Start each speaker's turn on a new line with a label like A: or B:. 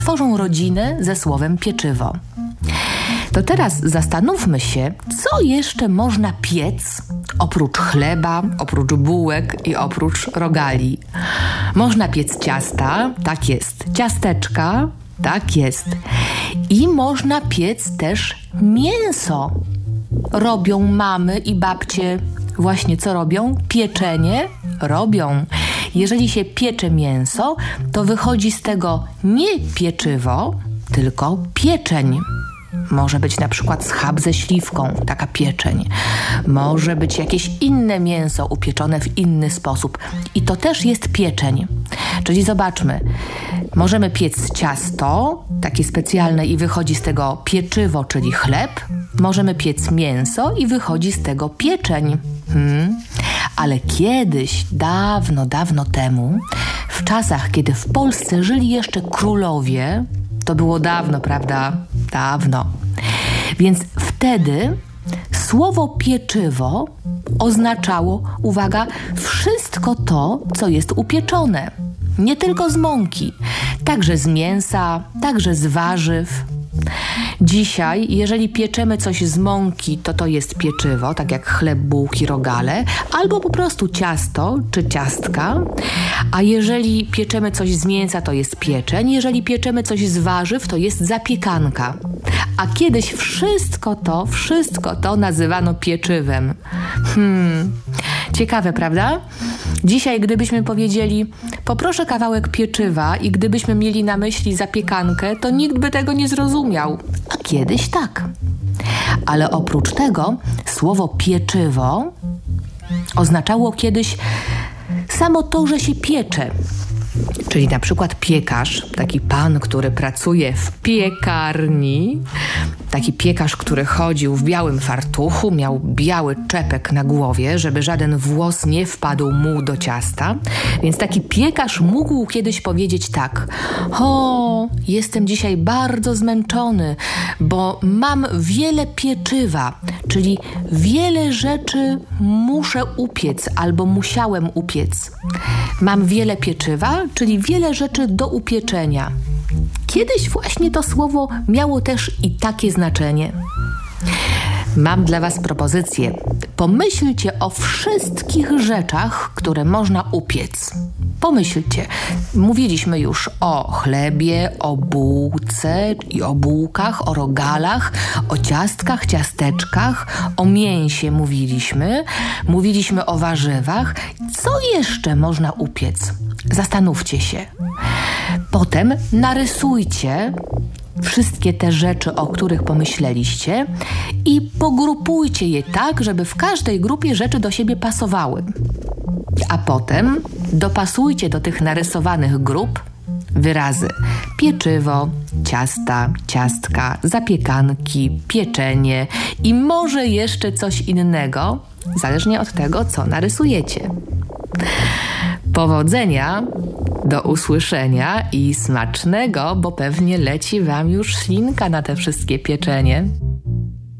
A: tworzą rodzinę ze słowem pieczywo. To teraz zastanówmy się, co jeszcze można piec oprócz chleba, oprócz bułek i oprócz rogali. Można piec ciasta, tak jest, ciasteczka, tak jest. I można piec też mięso. Robią mamy i babcie właśnie co robią? Pieczenie robią. Jeżeli się piecze mięso, to wychodzi z tego nie pieczywo, tylko pieczeń. Może być na przykład schab ze śliwką, taka pieczeń. Może być jakieś inne mięso upieczone w inny sposób. I to też jest pieczeń. Czyli zobaczmy, możemy piec ciasto, takie specjalne i wychodzi z tego pieczywo, czyli chleb. Możemy piec mięso i wychodzi z tego pieczeń. Ale kiedyś, dawno, dawno temu, w czasach, kiedy w Polsce żyli jeszcze królowie, to było dawno, prawda? Dawno. Więc wtedy słowo pieczywo oznaczało, uwaga, wszystko to, co jest upieczone. Nie tylko z mąki, także z mięsa, także z warzyw. Dzisiaj, jeżeli pieczemy coś z mąki, to jest pieczywo, tak jak chleb, bułki, rogale, albo po prostu ciasto czy ciastka. A jeżeli pieczemy coś z mięsa, to jest pieczeń. Jeżeli pieczemy coś z warzyw, to jest zapiekanka. A kiedyś wszystko to nazywano pieczywem. Ciekawe, prawda? Dzisiaj, gdybyśmy powiedzieli, poproszę kawałek pieczywa i gdybyśmy mieli na myśli zapiekankę, to nikt by tego nie zrozumiał. A kiedyś tak. Ale oprócz tego słowo pieczywo oznaczało kiedyś samo to, że się piecze. Czyli na przykład piekarz, taki pan, który pracuje w piekarni, taki piekarz, który chodził w białym fartuchu, miał biały czepek na głowie, żeby żaden włos nie wpadł mu do ciasta. Więc taki piekarz mógł kiedyś powiedzieć tak: o, jestem dzisiaj bardzo zmęczony, bo mam wiele pieczywa, czyli wiele rzeczy muszę upiec albo musiałem upiec. Mam wiele pieczywa, czyli wiele rzeczy do upieczenia. Kiedyś właśnie to słowo miało też i takie znaczenie. Mam dla was propozycję. Pomyślcie o wszystkich rzeczach, które można upiec. Pomyślcie. Mówiliśmy już o chlebie, o bułce i o bułkach, o rogalach, o ciastkach, ciasteczkach, o mięsie mówiliśmy. Mówiliśmy o warzywach. Co jeszcze można upiec? Zastanówcie się. Potem narysujcie wszystkie te rzeczy, o których pomyśleliście i pogrupujcie je tak, żeby w każdej grupie rzeczy do siebie pasowały. A potem dopasujcie do tych narysowanych grup wyrazy pieczywo, ciasta, ciastka, zapiekanki, pieczenie i może jeszcze coś innego, zależnie od tego, co narysujecie. Powodzenia, do usłyszenia i smacznego, bo pewnie leci wam już ślinka na te wszystkie pieczenie.